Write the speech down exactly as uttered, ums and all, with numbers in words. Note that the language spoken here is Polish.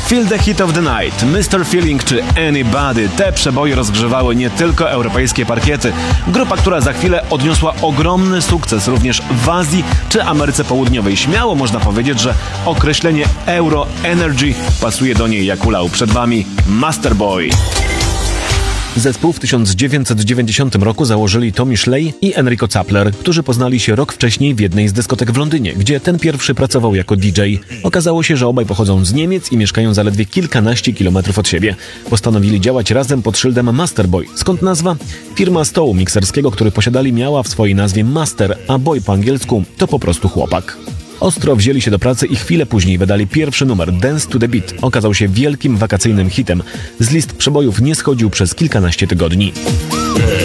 Feel the Heat of the Night, mister Feeling czy Anybody. Te przeboje rozgrzewały nie tylko europejskie parkiety. Grupa, która za chwilę odniosła ogromny sukces również w Azji czy Ameryce Południowej. Śmiało można powiedzieć, że określenie Euro Energy pasuje do niej jak ulał. Przed wami Masterboy. Zespół w tysiąc dziewięćset dziewięćdziesiątym roku założyli Tommy Schley i Enrico Zappler, którzy poznali się rok wcześniej w jednej z dyskotek w Londynie, gdzie ten pierwszy pracował jako D J. Okazało się, że obaj pochodzą z Niemiec i mieszkają zaledwie kilkanaście kilometrów od siebie. Postanowili działać razem pod szyldem Masterboy. Skąd nazwa? Firma stołu mikserskiego, który posiadali, miała w swojej nazwie Master, a boy po angielsku to po prostu chłopak. Ostro wzięli się do pracy i chwilę później wydali pierwszy numer, Dance to the Beat. Okazał się wielkim wakacyjnym hitem. Z list przebojów nie schodził przez kilkanaście tygodni.